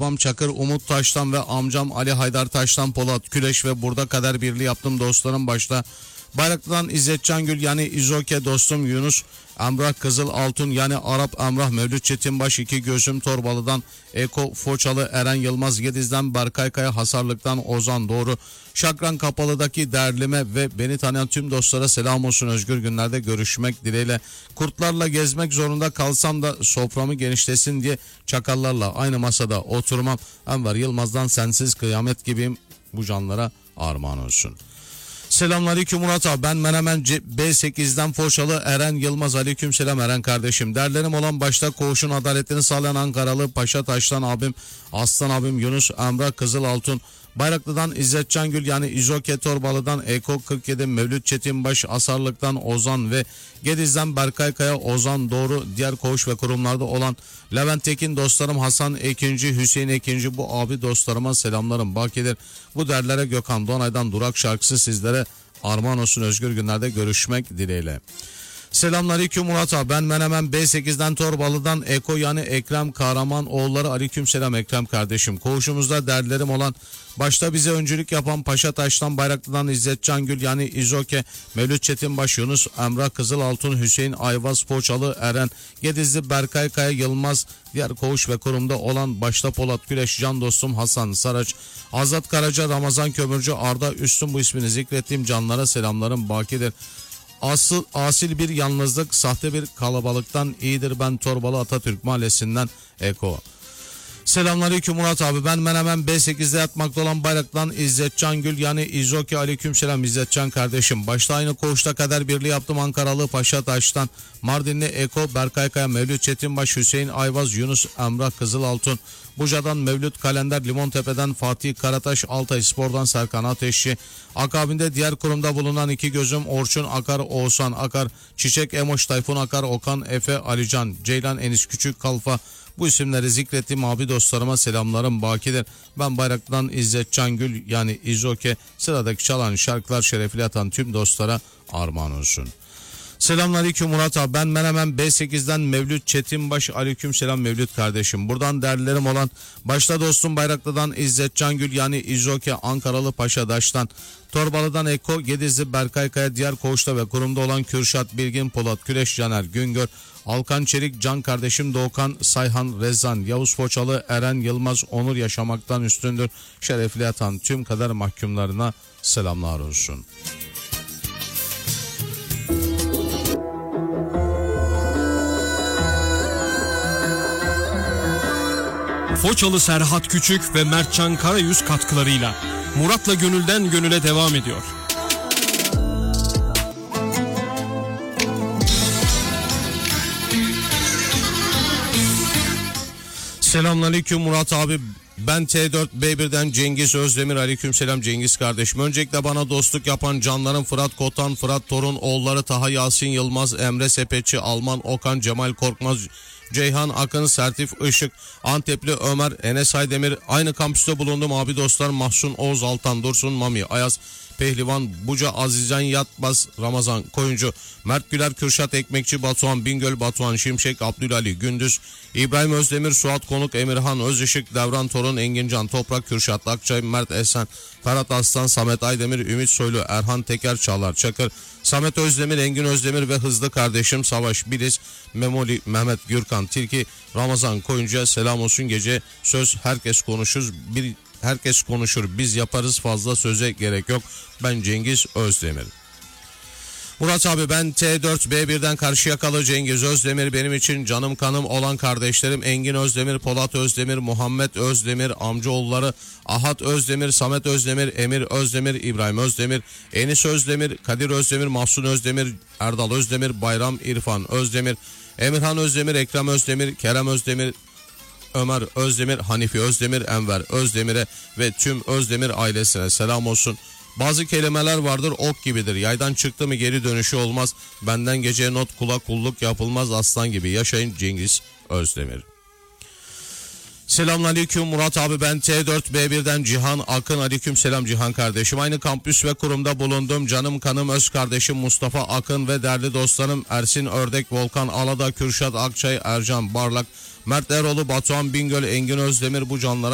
babam Çakır Umut Taş'tan ve amcam Ali Haydar Taş'tan Polat Küleş ve burada kader birliği yaptım dostlarım başta. Bayraklı'dan İzzet Cangül yani İzoke dostum Yunus Emrah Kızıl Altun yani Arap Emrah Mevlüt Çetinbaş iki gözüm Torbalı'dan Eko Foçalı Eren Yılmaz Gediz'den Berkay Kaya Hasarlık'tan Ozan Doğru Şakran Kapalı'daki değerlime ve beni tanıyan tüm dostlara selam olsun. Özgür günlerde görüşmek dileğiyle. Kurtlarla gezmek zorunda kalsam da soframı genişlesin diye çakallarla aynı masada oturmam. Enver Yılmaz'dan sensiz kıyamet gibiyim, bu canlara armağan olsun. Selamünaleyküm Murat abi, ben Menemen B8'den Foçalı Eren Yılmaz. Aleykümselam Eren kardeşim. Derlerim olan başta koğuşun adaletini sağlayan Ankaralı Paşa Taş'tan abim Aslan abim Yunus Emrah Kızıl Altun, Bayraklı'dan İzzet Cangül yani İzoke Torbalı'dan Eko 47 Mevlüt Çetinbaş Asarlık'tan Ozan ve Gediz'den Berkay Kaya Ozan Doğru, diğer koğuş ve kurumlarda olan Levent Tekin dostlarım Hasan Ekinci Hüseyin Ekinci, bu abi dostlarıma selamlarım bakidir. Bu derlere Gökhan Donay'dan Durak şarkısı sizlere armağan olsun. Özgür günlerde görüşmek dileğiyle. Selamünaleyküm Murat abi, ben Menemen B8'den Torbalı'dan Eko yani Ekrem Kahraman oğulları. Aleykümselam Ekrem kardeşim. Koğuşumuzda derlerim olan başta bize öncülük yapan Paşa Taş'tan Bayraklı'dan İzzet Cangül yani İzoke Mevlüt Çetinbaş Yunus Emrah Kızıl Altun Hüseyin Ayvaz Poçalı Eren Gedizli Berkay Kaya Yılmaz, diğer koğuş ve kurumda olan başta Polat Güleş can dostum Hasan Saraç, Azat Karaca, Ramazan Kömürcü, Arda Üstün, bu ismini zikrettiğim canlara selamlarım bakidir. Asil bir yalnızlık, sahte bir kalabalıktan iyidir ben Torbalı Atatürk Mahallesi'nden Eko. Selamünaleyküm Murat abi, ben Menemen B8'de yatmakta olan Bayraklı'dan İzzet Cangül yani İzoki. Aleykümselam İzzetcan kardeşim. Başta aynı koğuşta kader birliği yaptım Ankaralı Paşa Taş'tan Mardinli Eko Berkay Kaya Mevlüt Çetinbaş Hüseyin Ayvaz Yunus Emrah Kızıl Altun, Buca'dan Mevlüt Kalender, Limontepe'den Fatih Karataş, Altay Spor'dan Serkan Ateşçi, akabinde diğer kurumda bulunan iki gözüm Orçun Akar, Oğuzhan Akar, Çiçek Emoş, Tayfun Akar, Okan Efe, Alican, Ceylan Enis Küçük Kalfa, bu isimleri zikrettiğim abi dostlarıma selamlarım bakidir. Ben Bayraklı'dan İzzet Cangül yani İzoke, sıradaki çalan şarkılar şerefli atan tüm dostlara armağan olsun. Selamünaleyküm Murat abi, ben Menemen B8'den Mevlüt Çetinbaş. Aleykümselam Mevlüt kardeşim. Buradan derlerim olan başta dostum Bayraklı'dan İzzet Cangül yani İzoke, Ankaralı Paşa Taş'tan Torbalı'dan Eko Gedizli Berkay Kaya, diğer koğuşta ve kurumda olan Kürşat Bilgin Polat Küleş Caner Güngör, Alkan Çelik can kardeşim Doğukan Sayhan Rezan, Yavuz Foçalı Eren Yılmaz, onur yaşamaktan üstündür şerefli yatan tüm kader mahkumlarına selamlar olsun. Foçalı Serhat Küçük ve Mertcan Karayüz katkılarıyla Murat'la Gönülden Gönüle devam ediyor. Selamünaleyküm Murat abi, ben T4B1'den Cengiz Özdemir. Aleykümselam Cengiz kardeşim. Öncelikle bana dostluk yapan canlarım Fırat Kotan, Fırat Torun oğulları Taha Yasin Yılmaz, Emre Sepetçi, Alman Okan, Cemal Korkmaz, Ceyhan Akın, Sertif Işık, Antepli Ömer, Enes Aydemir, aynı kampüste bulundum abi dostlar Mahsun Oğuz, Altan Dursun, Mami Ayaz, Pehlivan Buca, Azizcan Yatbaz, Ramazan Koyuncu, Mert Güler, Kürşat Ekmekçi, Batuhan Bingöl, Batuhan Şimşek, Abdülali Gündüz, İbrahim Özdemir, Suat Konuk, Emirhan Özışık, Devran Torun, Engincan Toprak, Kürşat Akçay, Mert Esen, Ferhat Aslan, Samet Aydemir, Ümit Soylu, Erhan Teker, Çağlar Çakır, Samet Özdemir, Engin Özdemir ve hızlı kardeşim Savaş Biliz, Memoli, Mehmet Gürkan Tilki, Ramazan Koyuncu'ya selam olsun. Gece söz herkes konuşur, herkes konuşur biz yaparız, fazla söze gerek yok. Ben Cengiz Özdemir. Murat abi, ben T4B1'den Karşıyakalı Cengiz Özdemir. Benim için canım kanım olan kardeşlerim Engin Özdemir, Polat Özdemir, Muhammed Özdemir, amcaoğulları Ahat Özdemir, Samet Özdemir, Emir Özdemir, İbrahim Özdemir, Enis Özdemir, Kadir Özdemir, Mahsun Özdemir, Erdal Özdemir, Bayram İrfan Özdemir, Emirhan Özdemir, Ekrem Özdemir, Kerem Özdemir, Ömer Özdemir, Hanifi Özdemir, Enver Özdemir'e ve tüm Özdemir ailesine selam olsun. Bazı kelimeler vardır, ok gibidir. Yaydan çıktı mı geri dönüşü olmaz. Benden geceye not, kula kulluk yapılmaz. Aslan gibi yaşayın Cengiz Özdemir. Selamünaleyküm Murat abi, ben T4B1'den Cihan Akın. Aleykümselam Cihan kardeşim. Aynı kampüs ve kurumda bulundum. Canım kanım öz kardeşim Mustafa Akın ve değerli dostlarım Ersin Ördek, Volkan Alada, Kürşat Akçay, Ercan Barlak, Mert Eroğlu, Batuhan Bingöl, Engin Özdemir, bu canlara